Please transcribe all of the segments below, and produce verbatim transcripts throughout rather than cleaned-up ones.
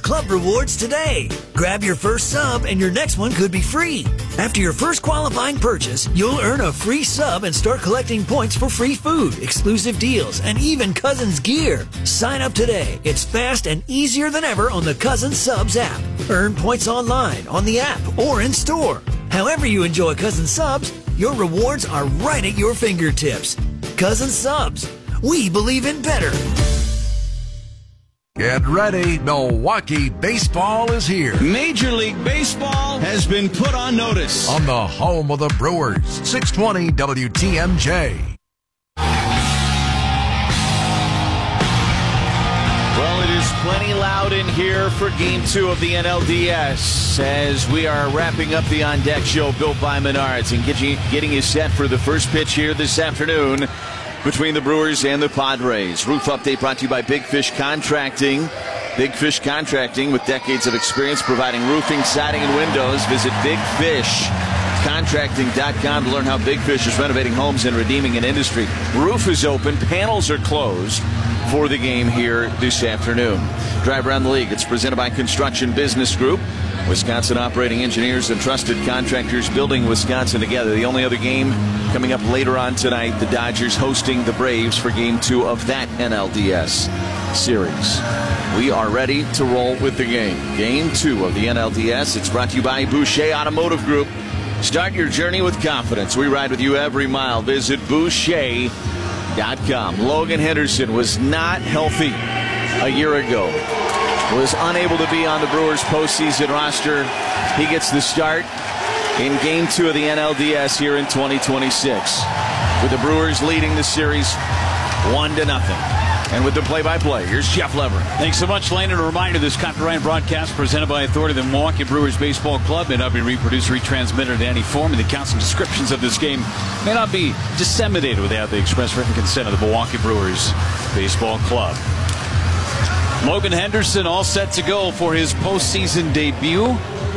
club rewards today. Grab your first sub and your next one could be free. After your first qualifying purchase, you'll earn a free sub and start collecting points for free food, exclusive deals, and even Cousins gear. Sign up today. It's fast and easier than ever on the Cousins Subs app. Earn points online, on the app, or in store. However you enjoy Cousins Subs, your rewards are right at your fingertips. Cousins Subs. We believe in better. Get ready. Milwaukee baseball is here. Major League Baseball has been put on notice. On the home of the Brewers, six twenty W T M J. Well, it is plenty loud in here for Game two of the N L D S as we are wrapping up the On Deck show built by Menards and getting, getting you set for the first pitch here this afternoon between the Brewers and the Padres. Roof update brought to you by Big Fish Contracting. Big Fish Contracting, with decades of experience providing roofing, siding, and windows. Visit big fish contracting dot com to learn how Big Fish is renovating homes and redeeming an industry. Roof is open. Panels are closed for the game here this afternoon. Drive Around the League. It's presented by Construction Business Group. Wisconsin operating engineers and trusted contractors building Wisconsin together. The only other game coming up later on tonight, the Dodgers hosting the Braves for Game two of that N L D S series. We are ready to roll with the game. Game two of the N L D S. It's brought to you by Boucher Automotive Group. Start your journey with confidence. We ride with you every mile. Visit Boucher dot com. Logan Henderson was not healthy a year ago. Was unable to be on the Brewers postseason roster. He gets the start in Game two of the N L D S here in twenty twenty-six. With the Brewers leading the series one to nothing. And with the play-by-play, here's Jeff Lever. Thanks so much, Lane. And a reminder, this copyright broadcast presented by authority of the Milwaukee Brewers Baseball Club may not be reproduced or retransmitted in any form, and the accounts and descriptions of this game may not be disseminated without the express written consent of the Milwaukee Brewers Baseball Club. Logan Henderson all set to go for his postseason debut.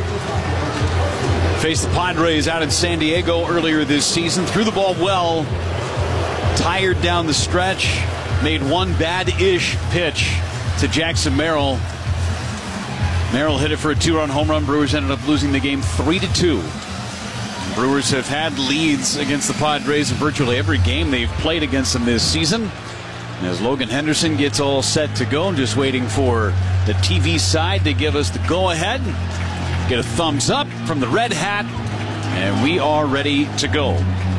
Faced the Padres out in San Diego earlier this season. Threw the ball well. Tired down the stretch. Made one bad-ish pitch to Jackson Merrill. Merrill hit it for a two-run home run. Brewers ended up losing the game three to two. Brewers have had leads against the Padres in virtually every game they've played against them this season. And as Logan Henderson gets all set to go, just waiting for the T V side to give us the go-ahead. Get a thumbs up from the red hat, and we are ready to go.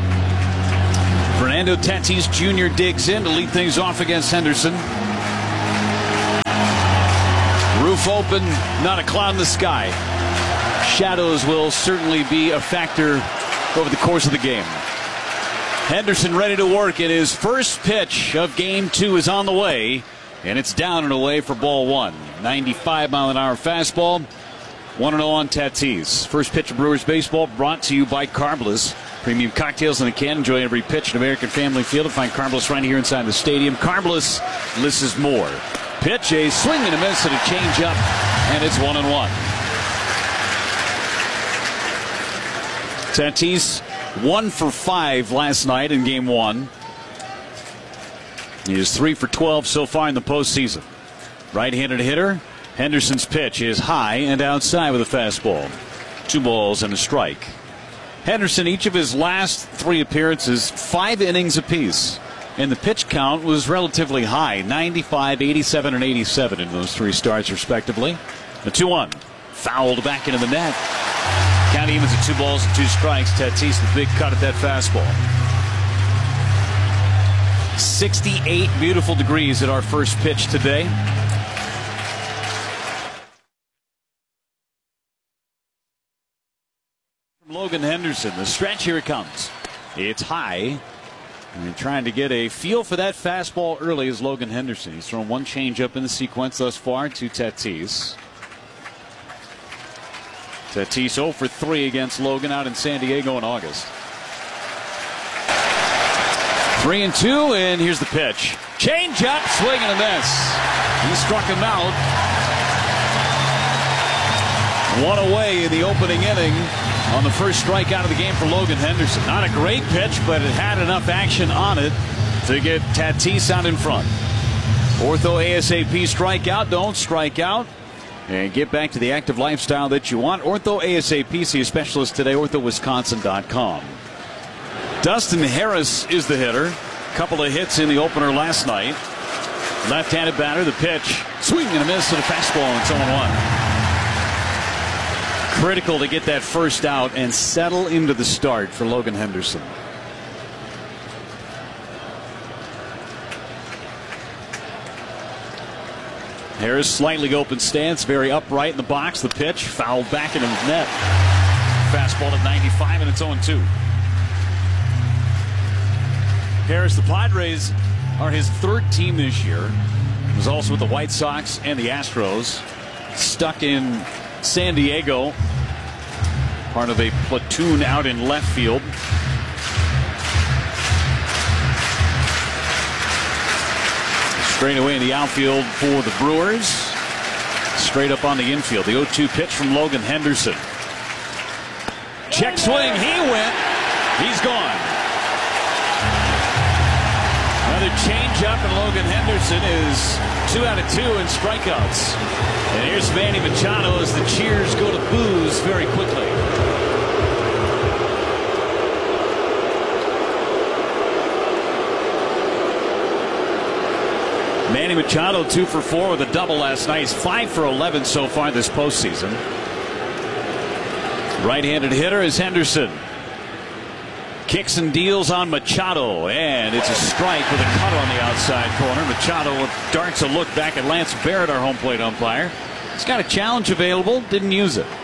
Fernando Tatis Junior digs in to lead things off against Henderson. Roof open, not a cloud in the sky. Shadows will certainly be a factor over the course of the game. Henderson ready to work, and his first pitch of game two is on the way, and it's down and away for ball one. ninety-five mile an hour fastball, one and oh on Tatis. First pitch of Brewers baseball brought to you by Carbliss. Premium cocktails in a can. Enjoy every pitch at American Family Field. Find Carbliss right here inside the stadium. Carbliss, less is more. Pitch, a swing and a miss and a change up, and it's one and one. Tatis one for five last night in game one. He is three for twelve so far in the postseason. Right-handed hitter. Henderson's pitch is high and outside with a fastball. Two balls and a strike. Henderson, each of his last three appearances, five innings apiece. And the pitch count was relatively high, ninety-five, eighty-seven, and eighty-seven in those three starts, respectively. The two one. Fouled back into the net. Count evens at two balls and two strikes. Tatis with a big cut at that fastball. sixty-eight beautiful degrees at our first pitch today. From Logan Henderson, the stretch, here it comes. It's high. And trying to get a feel for that fastball early is Logan Henderson. He's thrown one changeup in the sequence thus far to Tatis. Tatis oh for three against Logan out in San Diego in August. Three and two, and here's the pitch. Change up, swing and a miss. He struck him out. One away in the opening inning on the first strikeout of the game for Logan Henderson. Not a great pitch, but it had enough action on it to get Tatis out in front. Ortho ASAP strikeout, don't strike out. and get back to the active lifestyle that you want. Ortho ASAP. See a specialist today, ortho wisconsin dot com. Dustin Harris is the hitter. Couple of hits in the opener last night. Left-handed batter, the pitch. Swing and a miss to the fastball, and it's oh one. Critical to get that first out and settle into the start for Logan Henderson. Harris slightly open stance, very upright in the box. The pitch fouled back into the net. Fastball at ninety-five, and it's oh two. Harris, the Padres are his third team this year. He was also with the White Sox and the Astros. Stuck in San Diego, part of a platoon out in left field. Straight away in the outfield for the Brewers. Straight up on the infield. The oh two pitch from Logan Henderson. Check swing. He went. He's gone. Another changeup, and Logan Henderson is two out of two in strikeouts. And here's Manny Machado as the cheers go to boos very quickly. Manny Machado two for four with a double last night. He's five for eleven so far this postseason. Right-handed hitter is Henderson. Kicks and deals on Machado, and it's a strike with a cut on the outside corner. Machado darts a look back at Lance Barrett, our home plate umpire. He's got a challenge available, didn't use it.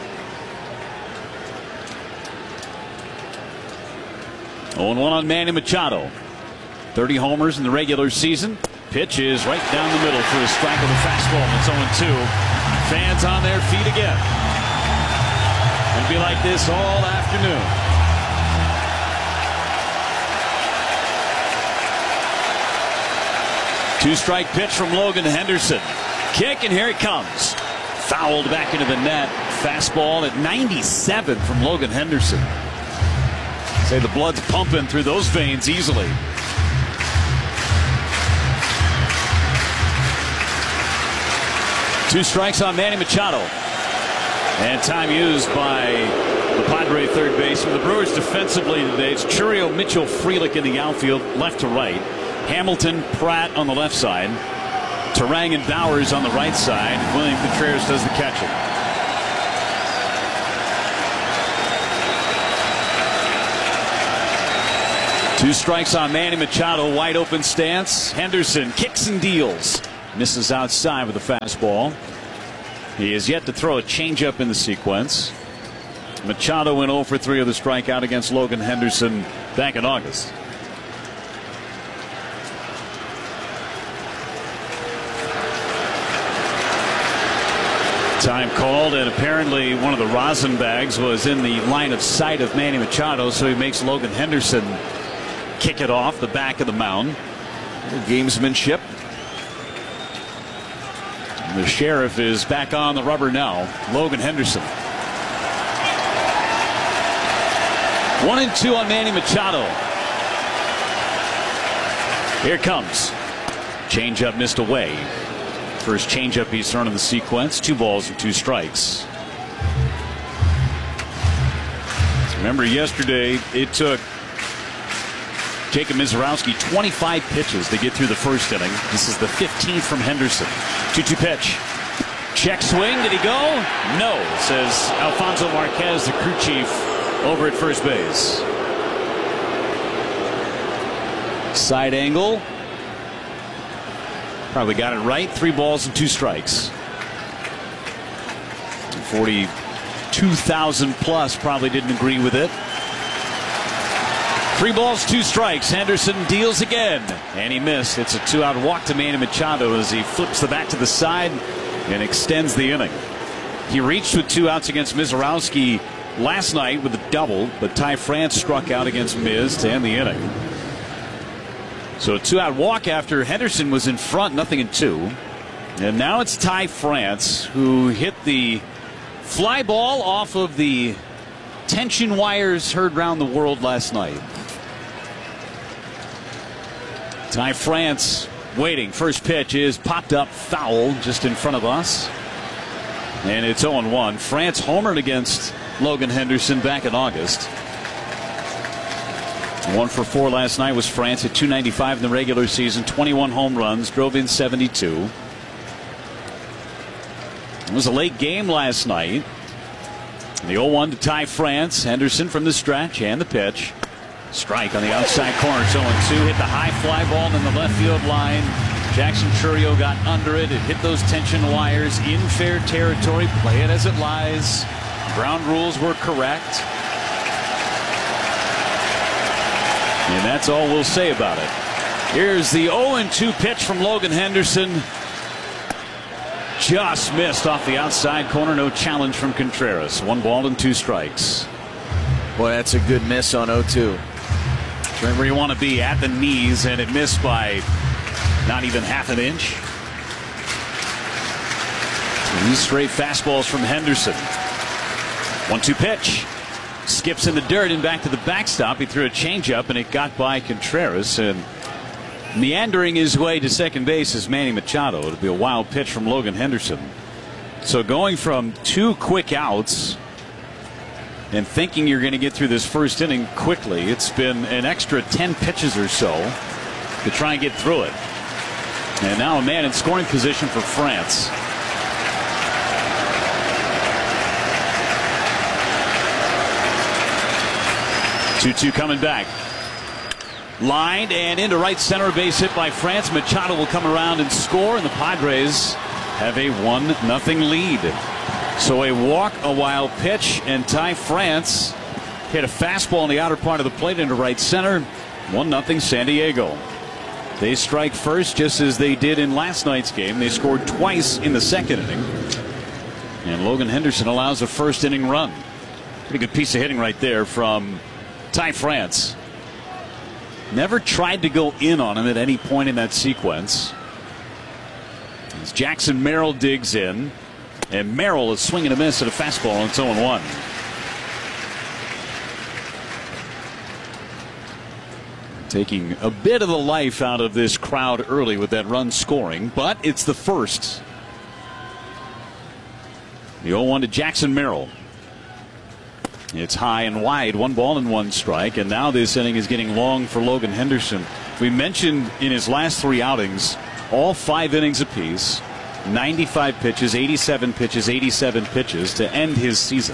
oh one on Manny Machado. thirty homers in the regular season. Pitch is right down the middle for a strike with a fastball, and it's oh two. Fans on their feet again. It'll be like this all afternoon. Two-strike pitch from Logan Henderson. Kick, and here it comes. Fouled back into the net. Fastball at ninety-seven from Logan Henderson. Say the blood's pumping through those veins easily. Two strikes on Manny Machado. And time used by the Padre third baseman. The Brewers defensively today, it's Churio, Mitchell, Frelick in the outfield, left to right. Hamilton, Pratt on the left side. Turang and Bowers on the right side. William Contreras does the catching. Two strikes on Manny Machado, wide open stance. Henderson kicks and deals. Misses outside with a fastball. He is yet to throw a changeup in the sequence. Machado went oh for three with a strikeout against Logan Henderson back in August. Time called, and apparently one of the rosin bags was in the line of sight of Manny Machado, so he makes Logan Henderson kick it off the back of the mound. Gamesmanship. The sheriff is back on the rubber now. Logan Henderson. One and two on Manny Machado. Here it comes. Changeup missed away. First changeup he's thrown in the sequence. Two balls and two strikes. Remember yesterday it took Jacob Mizorowski twenty-five pitches to get through the first inning. This is the fifteenth from Henderson. two two pitch. Check swing. Did he go? No, says Alfonso Marquez, the crew chief over at first base. Side angle. Probably got it right. Three balls and two strikes. forty-two thousand plus probably didn't agree with it. Three balls, two strikes. Henderson deals again, and he missed. It's a two-out walk to Manny Machado as he flips the bat to the side and extends the inning. He reached with two outs against Mizorowski last night with a double, but Ty France struck out against Miz to end the inning. So a two-out walk after Henderson was in front, nothing in two. And now it's Ty France who hit the fly ball off of the tension wires heard round the world last night. Ty France waiting. First pitch is popped up foul just in front of us. And it's oh and one. France homered against Logan Henderson back in August. One for four last night was France at two ninety-five in the regular season. twenty-one home runs, drove in seventy-two. It was a late game last night. The oh one to tie France. Henderson from the stretch and the pitch. Strike on the outside corner. It's oh and two. Hit the high fly ball in the left field line. Jackson Chourio got under it. It hit those tension wires in fair territory. Play it as it lies. Ground rules were correct. And that's all we'll say about it. Here's the oh and two pitch from Logan Henderson. Just missed off the outside corner. No challenge from Contreras. One ball and two strikes. Boy, that's a good miss on oh two. Right where you want to be, at the knees, and it missed by not even half an inch. Three straight fastballs from Henderson. one two pitch. Skips in the dirt and back to the backstop. He threw a changeup and it got by Contreras, and meandering his way to second base is Manny Machado. It'll be a wild pitch from Logan Henderson. So going from two quick outs and thinking you're going to get through this first inning quickly, it's been an extra ten pitches or so to try and get through it. And now a man in scoring position for France. two two coming back. Lined and into right center, base hit by France. Machado will come around and score, and the Padres have a one nothing lead. So a walk, a wild pitch, and tie France. Hit a fastball in the outer part of the plate into right center. one nothing San Diego. They strike first just as they did in last night's game. They scored twice in the second inning. And Logan Henderson allows a first inning run. Pretty good piece of hitting right there from Ty France. Never tried to go in on him at any point in that sequence. As Jackson Merrill digs in, and Merrill is swinging a miss at a fastball, and it's oh and one. Taking a bit of the life out of this crowd early with that run scoring, but it's the first. The oh one to Jackson Merrill. It's high and wide, one ball and one strike, and now this inning is getting long for Logan Henderson. We mentioned in his last three outings, all five innings apiece, ninety-five pitches, eighty-seven pitches, eighty-seven pitches to end his season.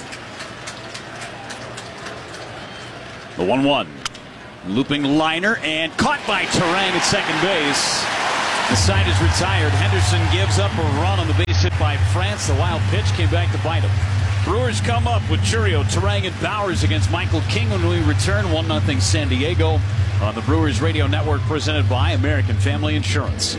The one one. Looping liner and caught by Terang at second base. The side is retired. Henderson gives up a run on the base hit by France. The wild pitch came back to bite him. Brewers come up with Chourio, Terang, and Bowers against Michael King when we return. one nothing San Diego on the Brewers Radio Network, presented by American Family Insurance.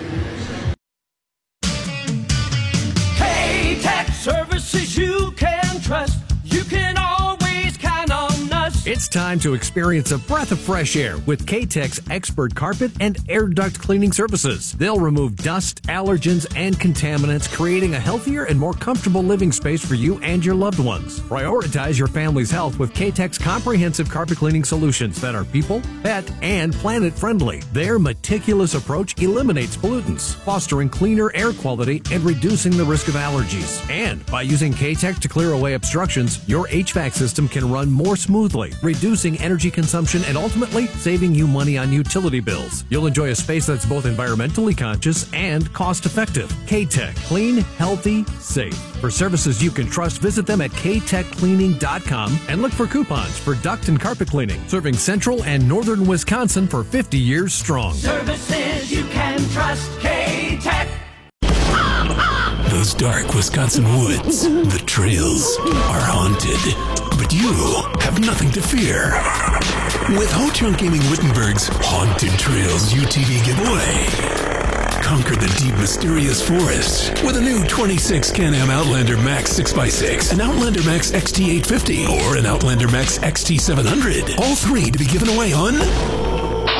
K-Tech services you can trust. You can always count on us. It's time to experience a breath of fresh air with K-Tech's expert carpet and air duct cleaning services. They'll remove dust, allergens, and contaminants, creating a healthier and more comfortable living space for you and your loved ones. Prioritize your family's health with K-Tech's comprehensive carpet cleaning solutions that are people, pet, and planet friendly. Their meticulous approach eliminates pollutants, fostering cleaner air quality and reducing the risk of allergies. And by using K-Tech to clear away obstructions, your H V A C system can run more smoothly, reducing energy consumption and ultimately saving you money on utility bills. You'll enjoy a space that's both environmentally conscious and cost-effective. K-Tech. Clean, healthy, safe. For services you can trust, visit them at k tech cleaning dot com and look for coupons for duct and carpet cleaning. Serving central and northern Wisconsin for fifty years strong. Services you can trust. K-Tech. Those dark Wisconsin woods, the trails, are haunted. But you have nothing to fear. With Ho-Chunk Gaming Wittenberg's Haunted Trails U T V giveaway. Conquer the deep, mysterious forest with a new twenty-six Can-Am Outlander Max six by six, an Outlander Max X T eight fifty, or an Outlander Max X T seven hundred. All three to be given away on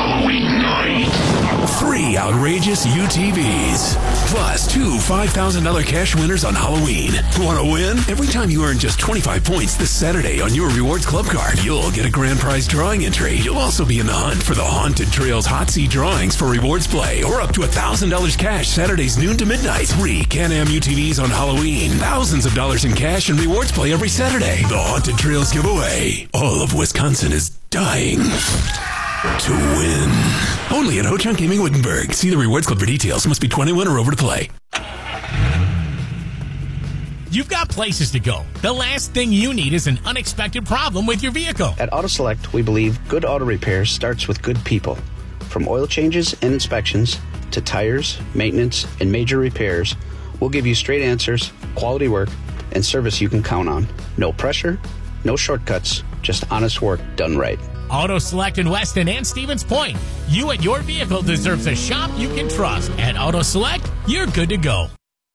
Halloween night. Three outrageous U T Vs. Plus two five thousand dollars cash winners on Halloween. Want to win? Every time you earn just twenty-five points this Saturday on your Rewards Club card, you'll get a grand prize drawing entry. You'll also be in the hunt for the Haunted Trails Hot Seat drawings for Rewards Play, or up to one thousand dollars cash Saturdays noon to midnight. Three Can-Am U T Vs on Halloween. Thousands of dollars in cash and Rewards Play every Saturday. The Haunted Trails giveaway. All of Wisconsin is dying to win. Only at Ho-Chunk Gaming Wittenberg. See the Rewards Club for details. Must be twenty-one or over to play. You've got places to go. The last thing you need is an unexpected problem with your vehicle. At Auto Select, we believe good auto repair starts with good people. From oil changes and inspections to tires, maintenance, and major repairs, we'll give you straight answers, quality work, and service you can count on. No pressure, no shortcuts, just honest work done right. Auto Select in Weston and Stevens Point. You and your vehicle deserves a shop you can trust. At Auto Select, you're good to go.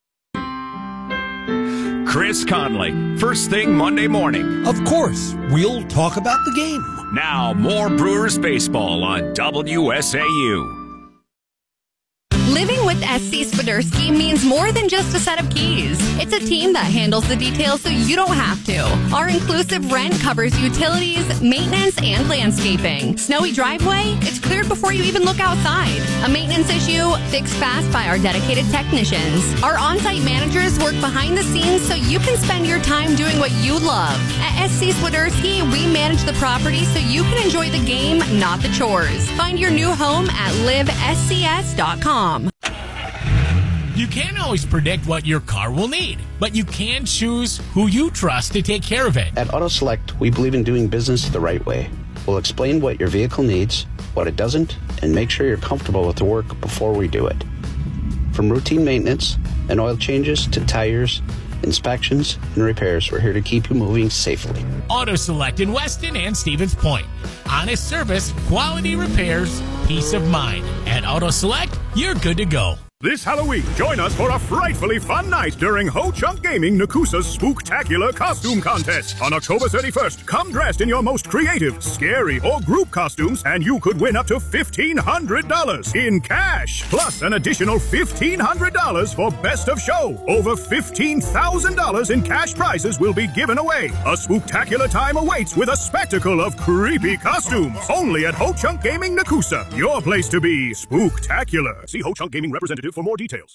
Chris Conley, first thing Monday morning. Of course, we'll talk about the game. Now, more Brewers baseball on W S A U. Living with S C Swiderski means more than just a set of keys. It's a team that handles the details so you don't have to. Our inclusive rent covers utilities, maintenance, and landscaping. Snowy driveway? It's cleared before you even look outside. A maintenance issue? Fixed fast by our dedicated technicians. Our on-site managers work behind the scenes so you can spend your time doing what you love. At S C Swiderski, we manage the property so you can enjoy the game, not the chores. Find your new home at live S C S dot com. You can't always predict what your car will need, but you can choose who you trust to take care of it. At Auto Select, we believe in doing business the right way. We'll explain what your vehicle needs, what it doesn't, and make sure you're comfortable with the work before we do it. From routine maintenance and oil changes to tires, inspections, and repairs, we're here to keep you moving safely. Auto Select in Weston and Stevens Point. Honest service, quality repairs, peace of mind. At Auto Select, you're good to go. This Halloween, join us for a frightfully fun night during Ho-Chunk Gaming Nakusa's Spooktacular Costume Contest. On October thirty-first, come dressed in your most creative, scary, or group costumes, and you could win up to fifteen hundred dollars in cash. Plus an additional fifteen hundred dollars for Best of Show. Over fifteen thousand dollars in cash prizes will be given away. A spooktacular time awaits with a spectacle of creepy costumes. Only at Ho-Chunk Gaming Nakusa. Your place to be spooktacular. See Ho-Chunk Gaming representative for more details.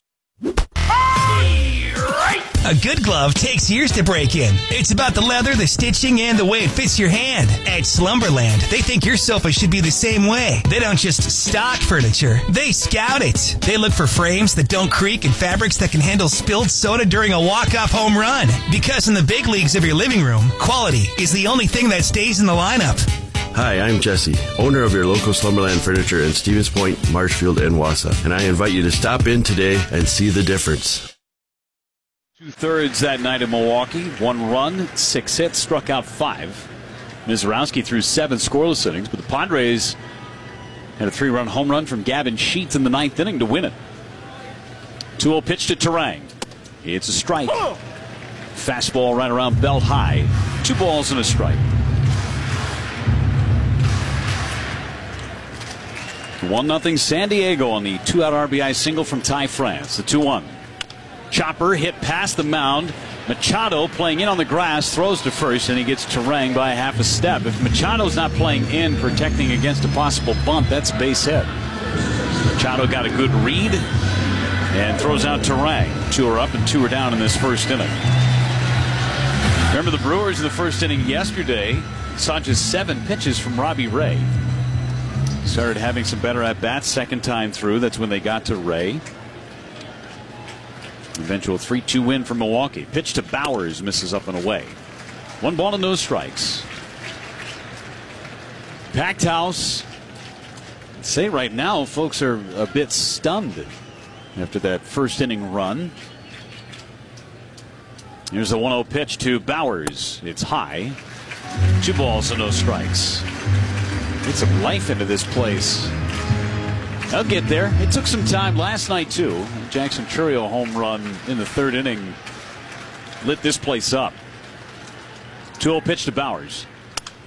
A good glove takes years to break in. It's about the leather, the stitching, and the way it fits your hand. At Slumberland, they think your sofa should be the same way. They don't just stock furniture, they scout it. They look for frames that don't creak and fabrics that can handle spilled soda during a walk-off home run. Because in the big leagues of your living room, quality is the only thing that stays in the lineup. Hi, I'm Jesse, owner of your local Slumberland Furniture in Stevens Point, Marshfield, and Wausau, and I invite you to stop in today and see the difference. Two-thirds that night in Milwaukee. One run, six hits, struck out five. Mizorowski threw seven scoreless innings, but the Padres had a three-run home run from Gavin Sheets in the ninth inning to win it. two oh pitch to Terang. It's a strike. Fastball right around belt high. Two balls and a strike. one nothing San Diego on the two-out R B I single from Ty France. The two one. Chopper hit past the mound. Machado playing in on the grass, throws to first, and he gets Terang by a half a step. If Machado's not playing in, protecting against a possible bunt, that's base hit. Machado got a good read and throws out Terang. Two are up and two are down in this first inning. Remember the Brewers in the first inning yesterday saw just seven pitches from Robbie Ray. Started having some better at-bats second time through. That's when they got to Ray. Eventual three two win for Milwaukee. Pitch to Bowers, misses up and away. One ball and no strikes. Packed house. I'd say right now folks are a bit stunned after that first inning run. Here's a one oh pitch to Bowers. It's high. Two balls and no strikes. Get some life into this place. They'll get there. It took some time last night, too. Jackson Chourio home run in the third inning lit this place up. two oh pitch to Bowers.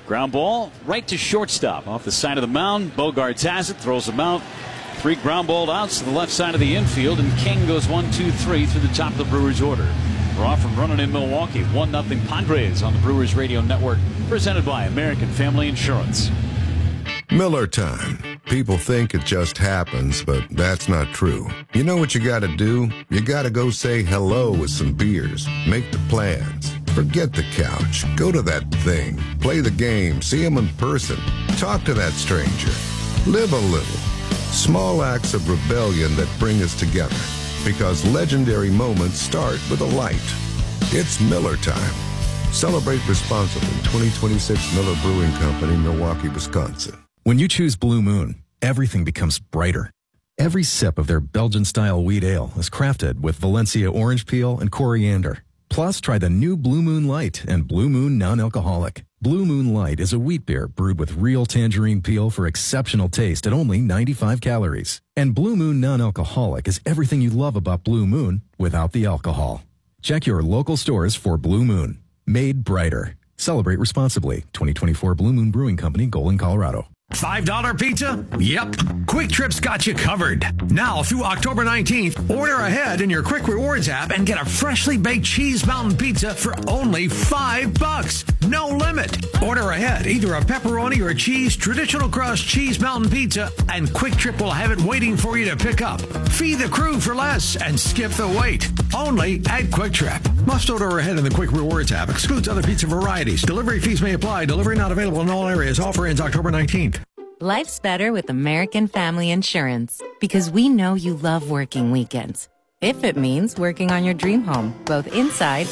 Ground ball right to shortstop off the side of the mound. Bogaerts has it, throws him out. Three ground ball outs to the left side of the infield, and King goes one, two, three through the top of the Brewers order. We're off and running in Milwaukee. one nothing Padres on the Brewers Radio Network, presented by American Family Insurance. Miller time. People think it just happens, but that's not true. You know what you gotta do? You gotta go say hello with some beers. Make the plans. Forget the couch. Go to that thing. Play the game. See him in person. Talk to that stranger. Live a little. Small acts of rebellion that bring us together. Because legendary moments start with a light. It's Miller time. Celebrate responsibly. twenty twenty-six Miller Brewing Company, Milwaukee, Wisconsin. When you choose Blue Moon, everything becomes brighter. Every sip of their Belgian-style wheat ale is crafted with Valencia orange peel and coriander. Plus, try the new Blue Moon Light and Blue Moon Non-Alcoholic. Blue Moon Light is a wheat beer brewed with real tangerine peel for exceptional taste at only ninety-five calories. And Blue Moon Non-Alcoholic is everything you love about Blue Moon without the alcohol. Check your local stores for Blue Moon. Made brighter. Celebrate responsibly. twenty twenty-four Blue Moon Brewing Company, Golden, Colorado. five dollar pizza? Yep. Quick Trip's got you covered. Now through October nineteenth, order ahead in your Quick Rewards app and get a freshly baked cheese mountain pizza for only five bucks. No limit. Order ahead, either a pepperoni or a cheese traditional crust cheese mountain pizza, and Quick Trip will have it waiting for you to pick up. Feed the crew for less and skip the wait. Only at Quick Trip. Must order ahead in the Quick Rewards app. Excludes other pizza varieties. Delivery fees may apply. Delivery not available in all areas. Offer ends October nineteenth. Life's better with American Family Insurance because we know you love working weekends. If it means working on your dream home, both inside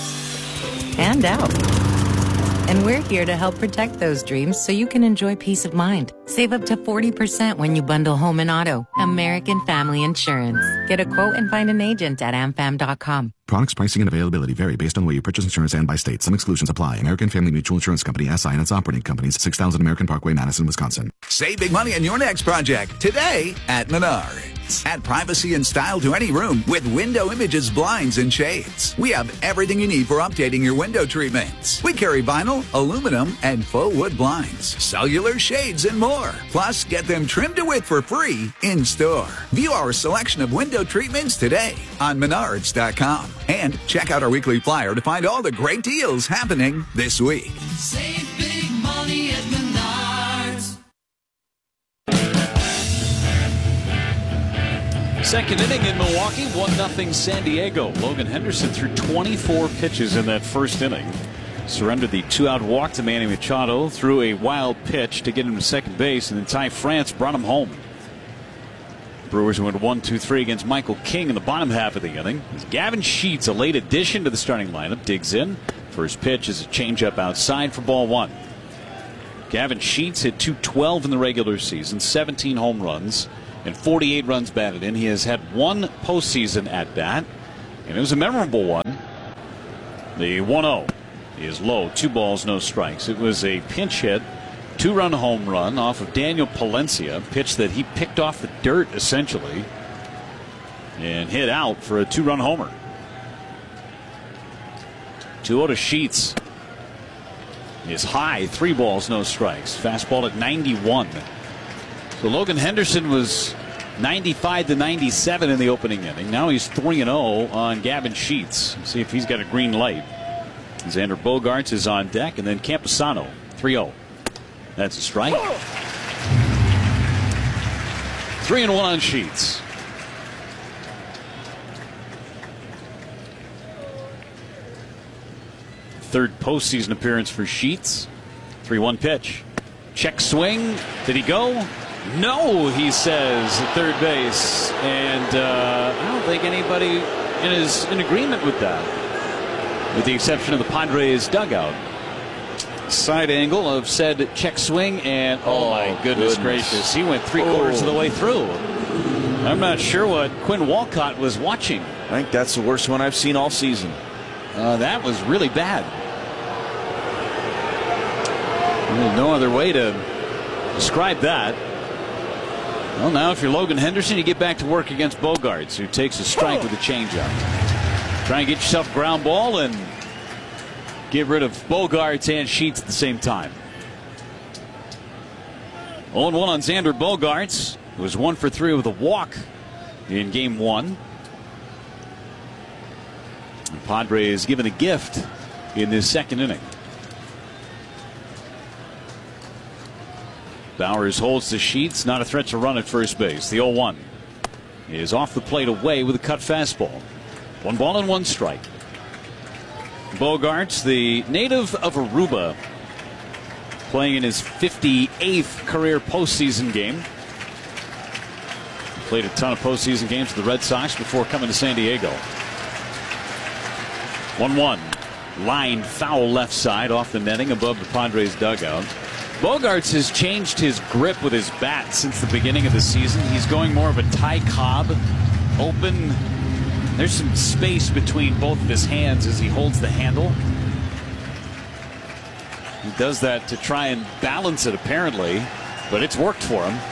and out. And we're here to help protect those dreams so you can enjoy peace of mind. Save up to forty percent when you bundle home and auto. American Family Insurance. Get a quote and find an agent at am fam dot com. Products, pricing, and availability vary based on where you purchase insurance and by state. Some exclusions apply. American Family Mutual Insurance Company, S I and its operating companies, six thousand American Parkway, Madison, Wisconsin. Save big money on your next project today at Menards. Add privacy and style to any room with Window Images blinds and shades. We have everything you need for updating your window treatments. We carry vinyl, aluminum, and faux wood blinds, cellular shades, and more. Plus, get them trimmed to width for free in store. View our selection of window treatments today on menards dot com. And check out our weekly flyer to find all the great deals happening this week. Save big money at Menards. Second inning in Milwaukee, one nothing San Diego. Logan Henderson threw twenty-four pitches in that first inning. Surrendered the two-out walk to Manny Machado, threw a wild pitch to get him to second base, and then Ty France brought him home. Brewers went one two three against Michael King in the bottom half of the inning. Gavin Sheets, a late addition to the starting lineup, digs in. First pitch is a changeup outside for ball one. Gavin Sheets hit two twelve in the regular season, seventeen home runs, and forty-eight runs batted in. He has had one postseason at bat, and it was a memorable one. The one oh is low, two balls, no strikes. It was a pinch hit, two-run home run off of Daniel Palencia, pitch that he picked off the dirt essentially and hit out for a two-run homer. two oh to Sheets is high, three balls, no strikes. Fastball at ninety-one. So Logan Henderson was ninety-five to ninety-seven in the opening inning. Now he's three and oh on Gavin Sheets. See if he's got a green light. Xander Bogaerts is on deck, and then Camposano, three oh. That's a strike. Three and one on Sheets. Third postseason appearance for Sheets. three one pitch. Check swing. Did he go? No, he says at third base. And uh, I don't think anybody in is in agreement with that, with the exception of the Padres dugout. Side angle of said check swing, and oh, oh my goodness, goodness gracious, he went three quarters oh. of the way through. I'm not sure what Quinn Walcott was watching. I think that's the worst one I've seen all season. Uh, that was really bad. There's no other way to describe that. Well, now if you're Logan Henderson, you get back to work against Bogaerts, who takes a strike with a changeup. Try and get yourself a ground ball and get rid of Bogaerts and Sheets at the same time. oh and one on Xander Bogaerts. It was one for three with a walk in game one. The Padres given a gift in this second inning. Bowers holds the sheets, not a threat to run at first base. The oh one is off the plate away with a cut fastball. One ball and one strike. Bogaerts, the native of Aruba, playing in his fifty-eighth career postseason game. Played a ton of postseason games with the Red Sox before coming to San Diego. one one. Line foul left side off the netting above the Padres dugout. Bogaerts has changed his grip with his bat since the beginning of the season. He's going more of a Ty Cobb, open. There's some space between both of his hands as he holds the handle. He does that to try and balance it, apparently, but it's worked for him.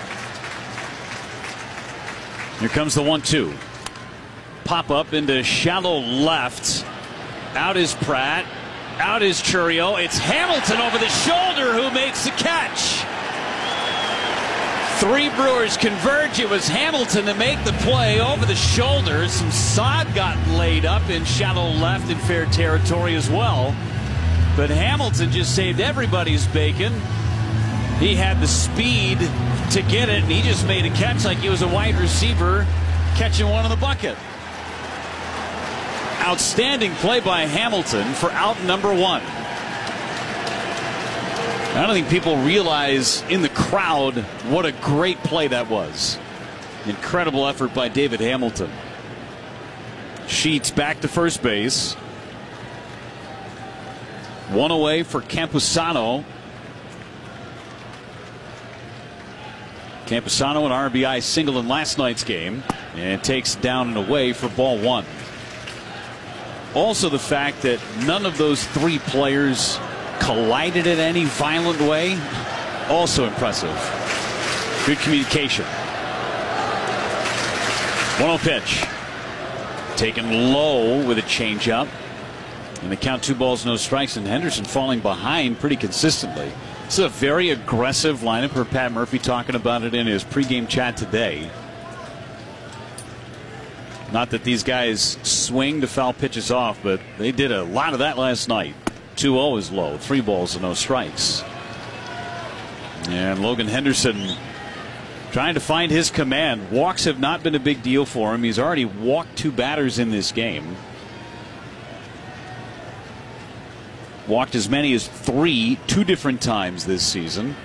Here comes the one two. Pop up into shallow left. Out is Pratt. Out is Chourio. It's Hamilton over the shoulder who makes the catch. Three Brewers converge. It was Hamilton to make the play over the shoulder. Some sod got laid up in shallow left in fair territory as well. But Hamilton just saved everybody's bacon. He had the speed to get it, and he just made a catch like he was a wide receiver catching one in the bucket. Outstanding play by Hamilton for out number one. I don't think people realize in the crowd what a great play that was. Incredible effort by David Hamilton. Sheets back to first base. One away for Campusano. Campusano an R B I single in last night's game, and takes down and away for ball one. Also the fact that none of those three players collided in any violent way, also impressive. Good communication. one oh pitch. Taken low with a changeup. And the count two balls, no strikes, and Henderson falling behind pretty consistently. It's a very aggressive lineup. For Pat Murphy talking about it in his pregame chat today. Not that these guys swing to foul pitches off, but they did a lot of that last night. two oh is low, three balls and no strikes. And Logan Henderson trying to find his command. Walks have not been a big deal for him. He's already walked two batters in this game. Walked as many as three, two different times this season.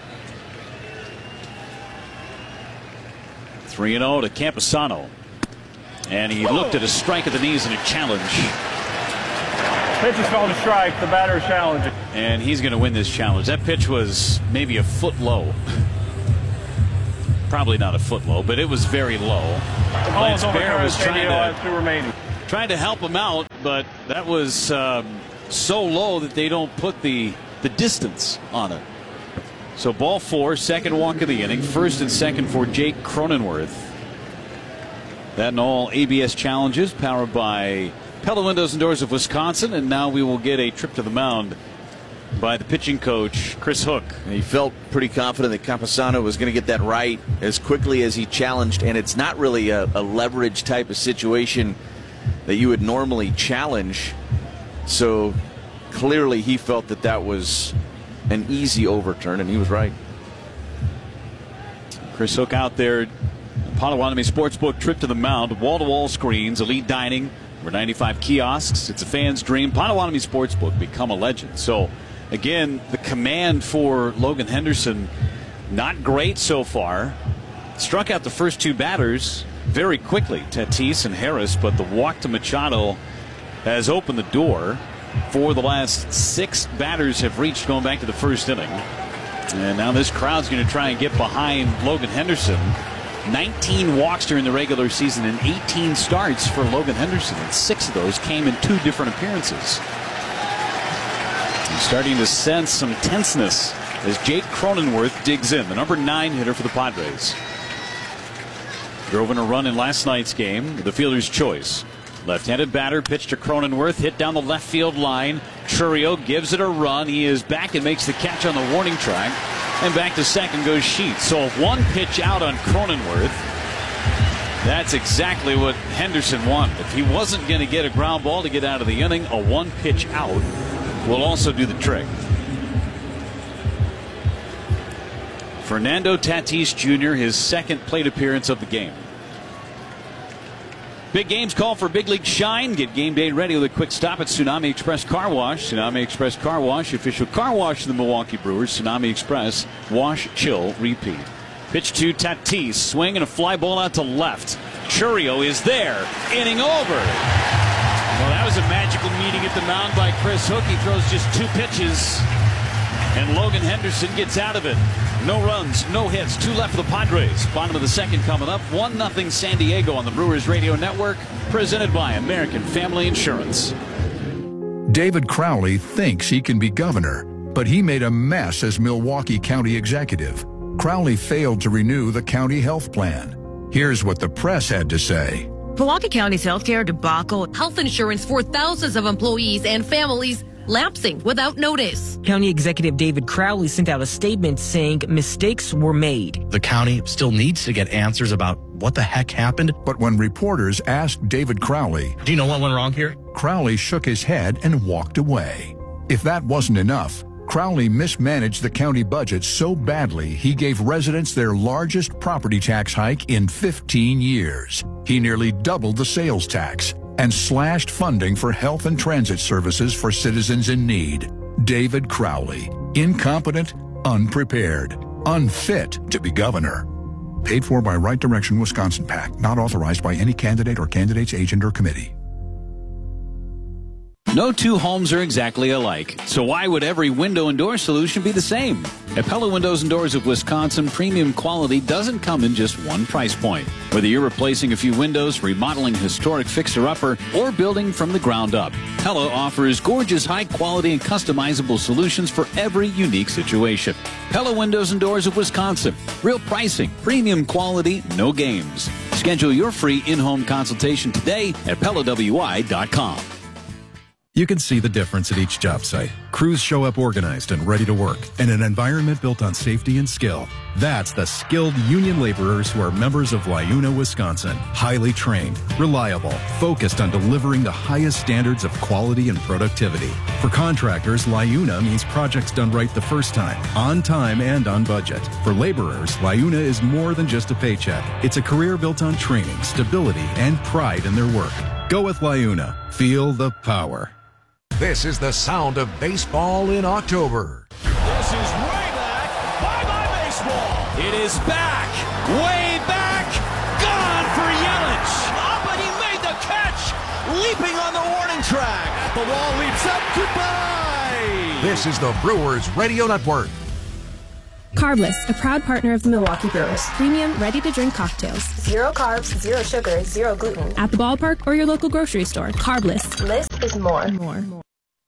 three and oh to Campusano. And he looked at a strike at the knees and a challenge. Pitch is called a strike. The batter is challenging. And he's going to win this challenge. That pitch was maybe a foot low. Probably not a foot low, but it was very low. Lance Bear was trying to, trying to help him out, but that was um, so low that they don't put the, the distance on it. So ball four, second walk of the inning. First and second for Jake Cronenworth. That and all A B S challenges powered by Pella Windows and Doors of Wisconsin. And now we will get a trip to the mound by the pitching coach, Chris Hook. And he felt pretty confident that Campusano was going to get that right as quickly as he challenged. And it's not really a, a leverage type of situation that you would normally challenge. So clearly he felt that that was an easy overturn, and he was right. Chris Hook out there. Potawatomi Sportsbook trip to the mound. Wall-to-wall screens, elite dining, over ninety-five kiosks. It's a fan's dream. Potawatomi Sportsbook, become a legend. So, again, the command for Logan Henderson, not great so far. Struck out the first two batters very quickly, Tatis and Harris, but the walk to Machado has opened the door. For the last six batters have reached going back to the first inning. And now this crowd's going to try and get behind Logan Henderson. nineteen walks during the regular season and eighteen starts for Logan Henderson, and six of those came in two different appearances. He's starting to sense some tenseness as Jake Cronenworth digs in, the number nine hitter for the Padres. Drove in a run in last night's game, the fielder's choice. Left-handed batter, pitch to Cronenworth, hit down the left field line. Chourio gives it a run. He is back and makes the catch on the warning track. And back to second goes Sheets. So one pitch out on Cronenworth. That's exactly what Henderson wanted. If he wasn't going to get a ground ball to get out of the inning, a one pitch out will also do the trick. Fernando Tatis Junior, his second plate appearance of the game. Big games call for big league shine. Get game day ready with a quick stop at Tsunami Express Car Wash. Tsunami Express Car Wash, official car wash of the Milwaukee Brewers. Tsunami Express, wash, chill, repeat. Pitch to Tatis, swing and a fly ball out to left. Chourio is there, inning over. Well, that was a magical meeting at the mound by Chris Hook. He throws just two pitches, and Logan Henderson gets out of it. No runs, no hits, two left for the Padres. Bottom of the second coming up, one nothing San Diego on the Brewers Radio Network, presented by American Family Insurance. David Crowley thinks he can be governor, but he made a mess as Milwaukee County executive. Crowley failed to renew the county health plan. Here's what the press had to say. Milwaukee County's healthcare debacle. Health insurance for thousands of employees and families lapsing without notice. County Executive David Crowley sent out a statement saying mistakes were made. The county still needs to get answers about what the heck happened. But when reporters asked David Crowley, do you know what went wrong here? Crowley shook his head and walked away. If that wasn't enough, Crowley mismanaged the county budget so badly he gave residents their largest property tax hike in fifteen years. He nearly doubled the sales tax and slashed funding for health and transit services for citizens in need. David Crowley, incompetent, unprepared, unfit to be governor. Paid for by Right Direction Wisconsin PAC, not authorized by any candidate or candidate's agent or committee. No two homes are exactly alike, so why would every window and door solution be the same? At Pella Windows and Doors of Wisconsin, premium quality doesn't come in just one price point. Whether you're replacing a few windows, remodeling a historic fixer-upper, or building from the ground up, Pella offers gorgeous, high-quality, and customizable solutions for every unique situation. Pella Windows and Doors of Wisconsin. Real pricing, premium quality, no games. Schedule your free in-home consultation today at Pella W I dot com. You can see the difference at each job site. Crews show up organized and ready to work, and an environment built on safety and skill. That's the skilled union laborers who are members of LiUNA, Wisconsin. Highly trained, reliable, focused on delivering the highest standards of quality and productivity. For contractors, LiUNA means projects done right the first time, on time and on budget. For laborers, LiUNA is more than just a paycheck. It's a career built on training, stability, and pride in their work. Go with LiUNA. Feel the power. This is the sound of baseball in October. This is way back. Bye-bye baseball. It is back. Way back. Gone for Yelich. Oh, but he made the catch. Leaping on the warning track. The wall leaps up. Goodbye. This is the Brewers Radio Network. Carbless, a proud partner of the Milwaukee Brewers. Premium, ready-to-drink cocktails. Zero carbs, zero sugar, zero gluten. At the ballpark or your local grocery store. Carbless. Less is more. More. more.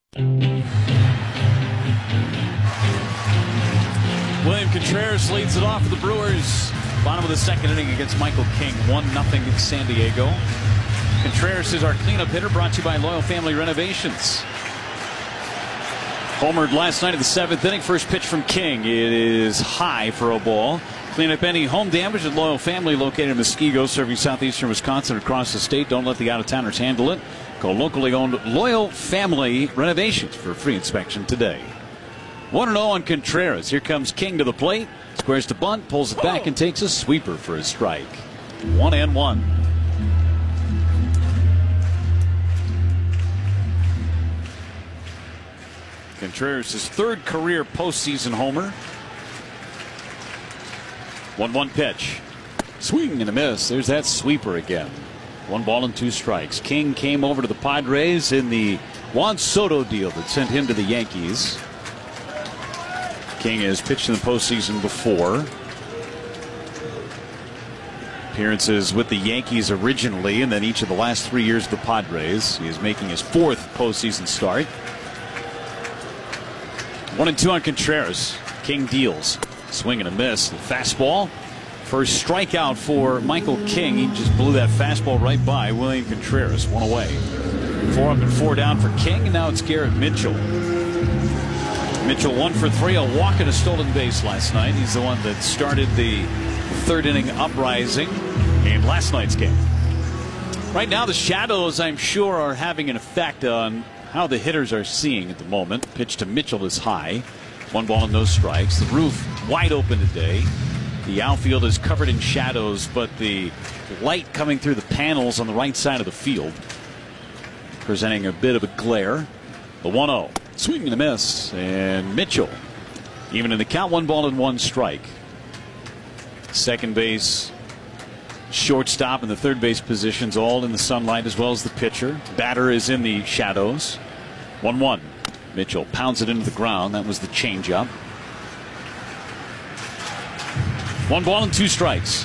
William Contreras leads it off for the Brewers. Bottom of the second inning against Michael King. one nothing San Diego. Contreras is our cleanup hitter, brought to you by Loyal Family Renovations. Homered last night of the seventh inning. First pitch from King. It is high for a ball. Clean up any home damage at Loyal Family, located in Muskego, serving southeastern Wisconsin across the state. Don't let the out-of-towners handle it. Call locally owned Loyal Family Renovations for free inspection today. one and oh on Contreras. Here comes King to the plate. Squares to bunt, pulls it back, and takes a sweeper for a strike. One and one. Contreras' his third career postseason homer. one one pitch. Swing and a miss. There's that sweeper again. One ball and two strikes. King came over to the Padres in the Juan Soto deal that sent him to the Yankees. King has pitched in the postseason before. Appearances with the Yankees originally, and then each of the last three years of the Padres. He is making his fourth postseason start. One and two on Contreras. King deals. Swing and a miss. Fastball. First strikeout for Michael King. He just blew that fastball right by William Contreras. One away. Four up and four down for King, and now it's Garrett Mitchell. Mitchell one for three, a walk and a stolen base last night. He's the one that started the third inning uprising in last night's game. Right now the shadows, I'm sure, are having an effect on how the hitters are seeing at the moment. Pitch to Mitchell is high. One ball and no strikes. The roof wide open today. The outfield is covered in shadows, but the light coming through the panels on the right side of the field presenting a bit of a glare. The one oh. Swing and a miss. And Mitchell, even in the count, one ball and one strike. Second base, shortstop, and the third base positions all in the sunlight, as well as the pitcher. Batter is in the shadows. one one. Mitchell pounds it into the ground. That was the changeup. One ball and two strikes.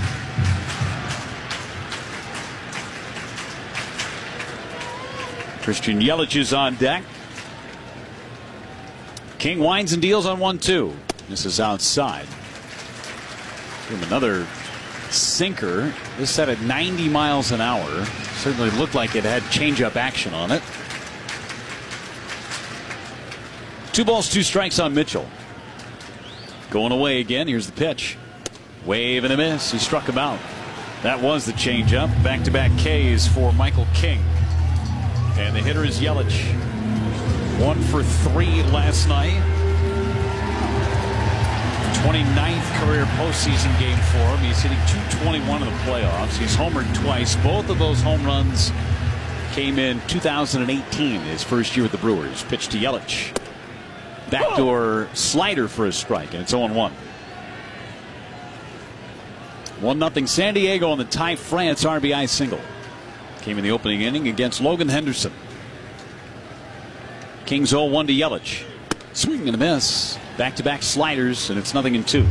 Christian Yelich is on deck. King winds and deals on one two. This is outside. Give him another sinker. This set at ninety miles an hour. Certainly looked like it had changeup action on it. Two balls, two strikes on Mitchell. Going away again. Here's the pitch. Wave and a miss. He struck him out. That was the changeup. Back-to-back Ks for Michael King. And the hitter is Yelich. One for three last night. twenty-ninth career postseason game for him. He's hitting two twenty-one in the playoffs. He's homered twice. Both of those home runs came in two thousand eighteen, his first year with the Brewers. Pitch to Yelich. Backdoor slider for a strike, and it's oh one. one nothing San Diego on the Ty France R B I single. Came in the opening inning against Logan Henderson. Kings oh one to Yelich. Swing and a miss. Back-to-back sliders, and it's nothing in two.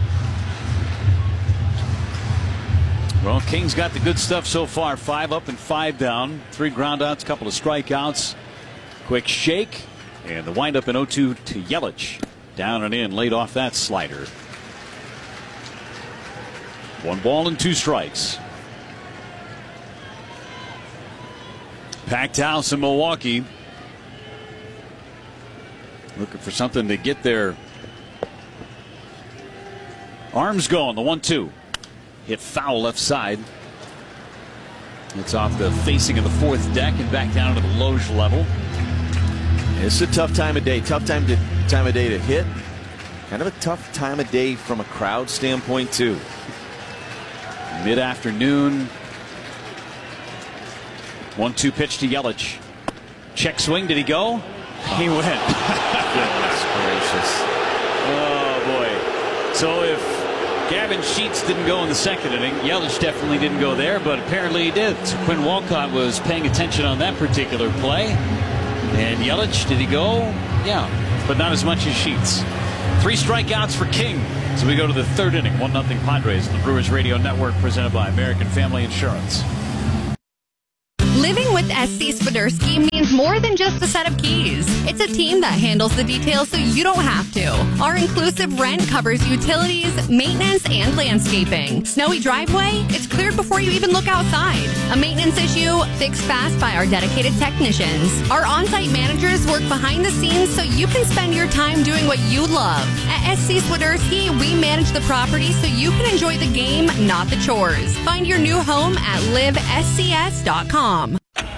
Well, Kings got the good stuff so far. Five up and five down. Three groundouts, couple of strikeouts. Quick shake, and the windup in oh two to Yelich. Down and in, laid off that slider. One ball and two strikes. Packed house in Milwaukee. Looking for something to get their arms going. The one two. Hit foul left side. It's off the facing of the fourth deck and back down to the loge level. It's a tough time of day. Tough time to time of day to hit. Kind of a tough time of day from a crowd standpoint too. Mid-afternoon. one two pitch to Yelich. Check swing. Did he go? He went. Goodness gracious. Oh, boy. So if Gavin Sheets didn't go in the second inning, Yelich definitely didn't go there, but apparently he did. So Quinn Walcott was paying attention on that particular play. And Yelich, did he go? Yeah, but not as much as Sheets. Three strikeouts for King. So we go to the third inning. one nothing Padres on the Brewers Radio Network, presented by American Family Insurance. Living with S C Swiderski means more than just a set of keys. It's a team that handles the details so you don't have to. Our inclusive rent covers utilities, maintenance, and landscaping. Snowy driveway? It's cleared before you even look outside. A maintenance issue? Fixed fast by our dedicated technicians. Our on-site managers work behind the scenes so you can spend your time doing what you love. At S C Swiderski, we manage the property so you can enjoy the game, not the chores. Find your new home at live S C S dot com.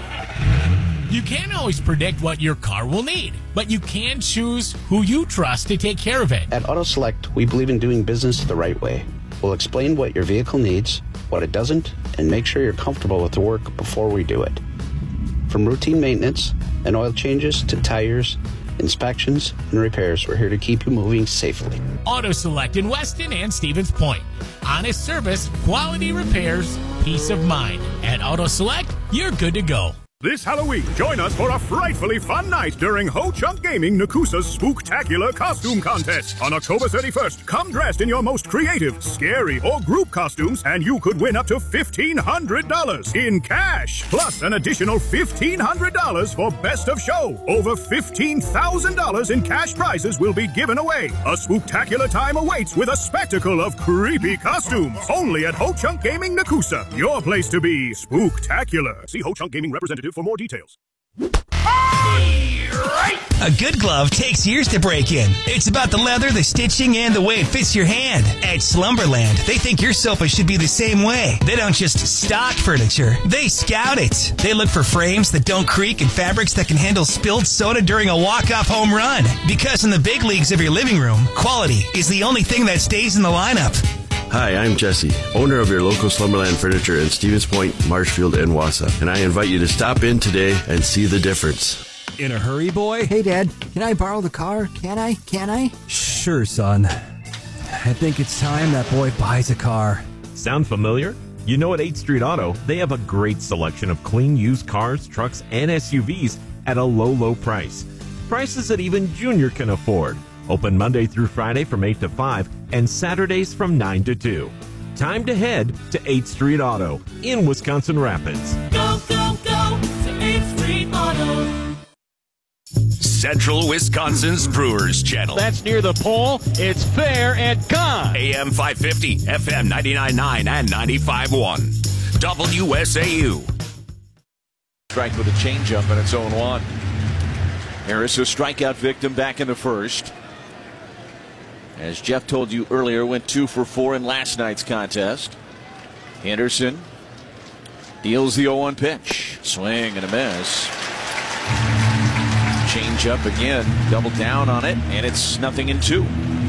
You can't always predict what your car will need, but you can choose who you trust to take care of it. At AutoSelect, we believe in doing business the right way. We'll explain what your vehicle needs, what it doesn't, and make sure you're comfortable with the work before we do it. From routine maintenance and oil changes to tires, inspections, and repairs, we're here to keep you moving safely. AutoSelect in Weston and Stevens Point. Honest service, quality repairs, peace of mind. At AutoSelect, you're good to go. This Halloween, join us for a frightfully fun night during Ho Chunk Gaming Nakusa's Spooktacular Costume Contest. On October thirty-first, come dressed in your most creative, scary, or group costumes, and you could win up to fifteen hundred dollars in cash, plus an additional fifteen hundred dollars for Best of Show. Over fifteen thousand dollars in cash prizes will be given away. A spooktacular time awaits with a spectacle of creepy costumes. Only at Ho Chunk Gaming Nakusa. Your place to be spooktacular. See Ho Chunk Gaming representative for more details. Right. A good glove takes years to break in. It's about the leather, the stitching, and the way it fits your hand. At Slumberland, they think your sofa should be the same way. They don't just stock furniture, they scout it. They look for frames that don't creak and fabrics that can handle spilled soda during a walk-off home run. Because in the big leagues of your living room, quality is the only thing that stays in the lineup. Hi, I'm Jesse, owner of your local Slumberland Furniture in Stevens Point, Marshfield, and Wausau. And I invite you to stop in today and see the difference. In a hurry, boy? Hey, Dad, can I borrow the car? Can I? Can I? Sure, son. I think it's time that boy buys a car. Sound familiar? You know, at eighth Street Auto, they have a great selection of clean used cars, trucks, and S U Vs at a low, low price. Prices that even Junior can afford. Open Monday through Friday from eight to five and Saturdays from nine to two. Time to head to eighth Street Auto in Wisconsin Rapids. Go, go, go to eighth Street Auto. Central Wisconsin's Brewers Channel. That's near the pole. It's fair and gone. A M five fifty, F M ninety-nine point nine and ninety-five point one. W S A U. Strike with a changeup, and it's oh one. Harris, a strikeout victim back in the first. As Jeff told you earlier, went two for four in last night's contest. Henderson deals the oh one pitch. Swing and a miss. Change up again, double down on it, and it's nothing in two.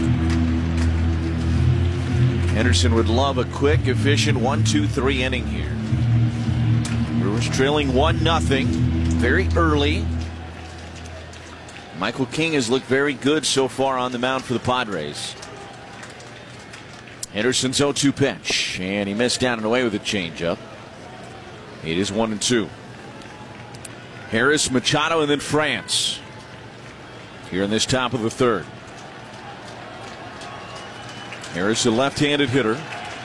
Henderson would love a quick, efficient one two three inning here. Brewers trailing one nothing very early. Michael King has looked very good so far on the mound for the Padres. Henderson's oh two pitch, and he missed down and away with a changeup. It is one and two. Harris, Machado, and then France here in this top of the third. Harris, a left-handed hitter.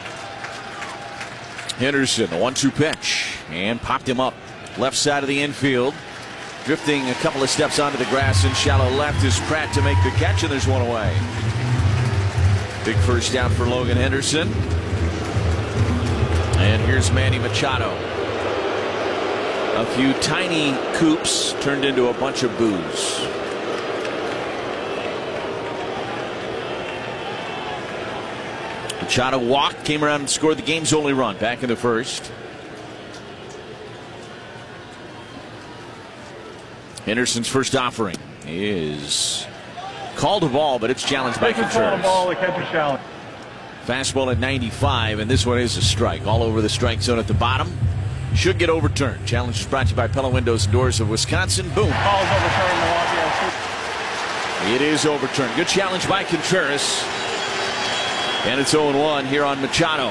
Henderson, a one two pitch, and popped him up left side of the infield. Drifting a couple of steps onto the grass in shallow left is Pratt to make the catch, and there's one away. Big first down for Logan Henderson. And here's Manny Machado. A few tiny coops turned into a bunch of boos. Machado walked, came around and scored the game's only run back in the first. Henderson's first offering is called a ball, but it's challenged by Contreras. Ball, the catcher challenge. Fastball at ninety-five, and this one is a strike. All over the strike zone at the bottom. Should get overturned. Challenge is brought to you by Pella Windows and Doors of Wisconsin. Boom. Ball's overturned. Milwaukee. It is overturned. Good challenge by Contreras. And it's oh one here on Machado.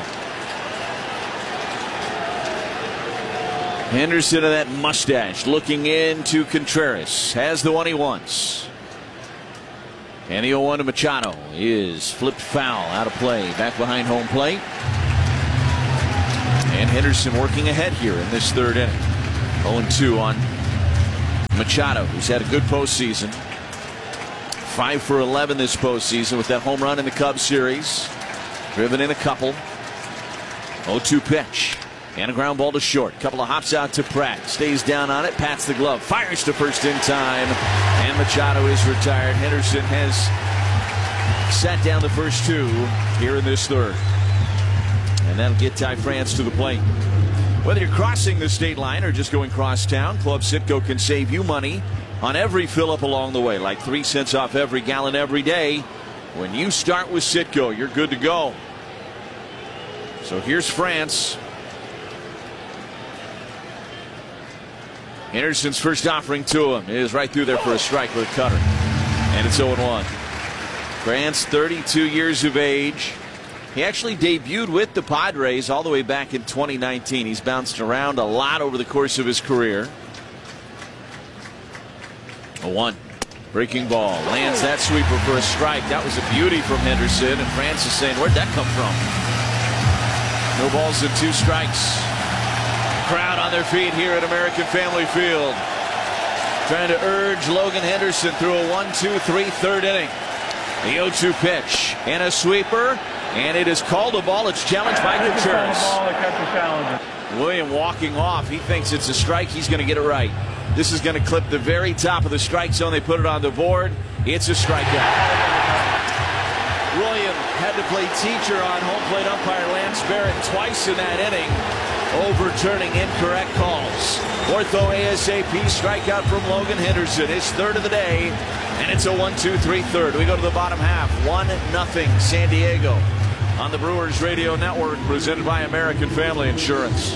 Henderson of that mustache looking into Contreras. Has the one he wants. And the oh one to Machado is flipped foul, out of play, back behind home plate. And Henderson working ahead here in this third inning. oh two on Machado, who's had a good postseason. five for eleven this postseason with that home run in the Cubs series. Driven in a couple. oh two pitch. And a ground ball to short. Couple of hops out to Pratt. Stays down on it. Pats the glove. Fires to first in time. And Machado is retired. Henderson has sat down the first two here in this third. And that'll get Ty France to the plate. Whether you're crossing the state line or just going cross town, Club Citgo can save you money on every fill up along the way. Like three cents off every gallon every day. When you start with Citgo, you're good to go. So here's France. Henderson's first offering to him is right through there for a strike with a cutter. And it's oh one. France, thirty-two years of age. He actually debuted with the Padres all the way back in twenty nineteen. He's bounced around a lot over the course of his career. oh one. Breaking ball. Lands that sweeper for a strike. That was a beauty from Henderson. And France is saying, where'd that come from? No balls and two strikes. Crowd on their feet here at American Family Field. Trying to urge Logan Henderson through a one two three third inning. The oh two pitch. And a sweeper. And it is called a ball. It's challenged by Contreras. William walking off. He thinks it's a strike. He's going to get it right. This is going to clip the very top of the strike zone. They put it on the board. It's a strikeout. William had to play teacher on home plate umpire Lance Barrett twice in that inning, overturning incorrect calls. Ortho ASAP strikeout from Logan Henderson, his third of the day, and it's a one two three third. We go to the bottom half, one nothing San Diego on the Brewers Radio Network, presented by American Family Insurance.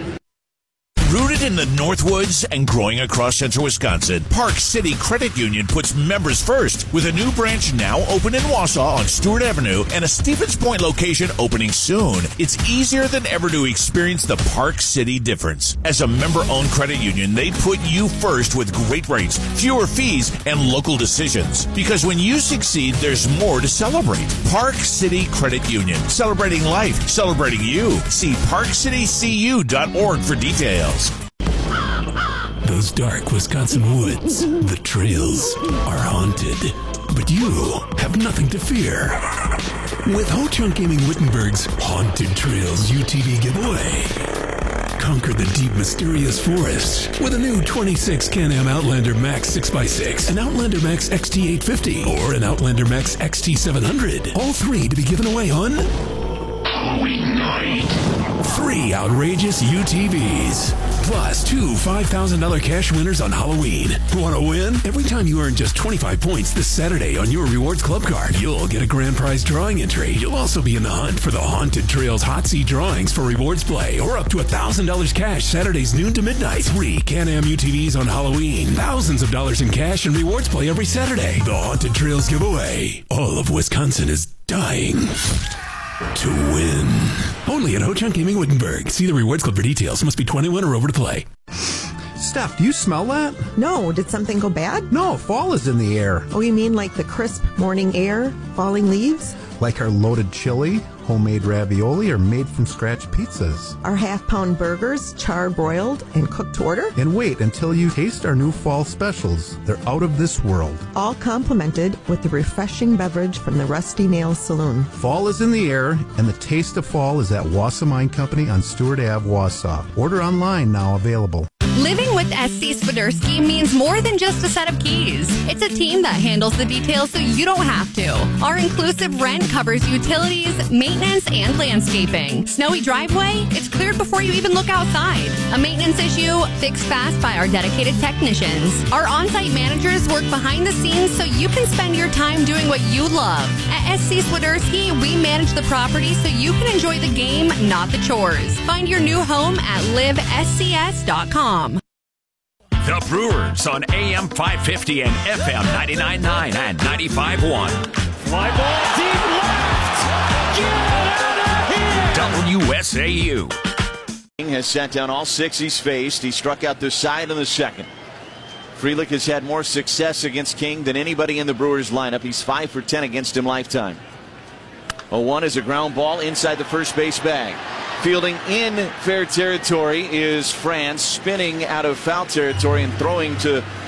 Rooted in the Northwoods and growing across central Wisconsin, Park City Credit Union puts members first with a new branch now open in Wausau on Stewart Avenue and a Stevens Point location opening soon. It's easier than ever to experience the Park City difference. As a member-owned credit union, they put you first with great rates, fewer fees, and local decisions. Because when you succeed, there's more to celebrate. Park City Credit Union. Celebrating life. Celebrating you. See park city c u dot org for details. Those dark Wisconsin woods, the trails, are haunted. But you have nothing to fear. With Ho-Chunk Gaming Wittenberg's Haunted Trails U T V giveaway. Conquer the deep, mysterious forests with a new twenty-six Can-Am Outlander Max six by six, an Outlander Max X T eight fifty, or an Outlander Max X T seven hundred. All three to be given away on Halloween night. Three outrageous U T Vs. Plus two five thousand dollars cash winners on Halloween. Want to win? Every time you earn just twenty-five points this Saturday on your Rewards Club card, you'll get a grand prize drawing entry. You'll also be in the hunt for the Haunted Trails Hot Seat drawings for Rewards Play, or up to one thousand dollars cash Saturdays noon to midnight. Three Can-Am U T Vs on Halloween. Thousands of dollars in cash and Rewards Play every Saturday. The Haunted Trails giveaway. All of Wisconsin is dying to win. Only at Ho-Chunk Gaming Wittenberg. See the Rewards Club for details. Must be twenty-one or over to play. Steph, do you smell that? No, did something go bad? No, fall is in the air. Oh, you mean like the crisp morning air, falling leaves? Like our loaded chili, homemade ravioli, or made from scratch pizzas. Our half-pound burgers, char-broiled and cooked to order? And wait until you taste our new fall specials. They're out of this world. All complimented with the refreshing beverage from the Rusty Nail Saloon. Fall is in the air, and the taste of fall is at Wausau Mine Company on Stewart Avenue, Wausau. Order online now available. Living with S C Swiderski means more than just a set of keys. It's a team that handles the details so you don't have to. Our inclusive rent covers utilities, maintenance, and landscaping. Snowy driveway? It's cleared before you even look outside. A maintenance issue? Fixed fast by our dedicated technicians. Our on-site managers work behind the scenes so you can spend your time doing what you love. At S C Swiderski, we manage the property so you can enjoy the game, not the chores. Find your new home at live s c s dot com. The Brewers on A M five fifty and F M ninety-nine point nine and ninety-five point one. Fly ball deep left. Get out of here. W S A U. King has sat down all six he's faced. He struck out the side in the second. Frelick has had more success against King than anybody in the Brewers lineup. He's five for ten against him lifetime. oh one is a ground ball inside the first base bag. Fielding in fair territory is France, spinning out of foul territory and throwing to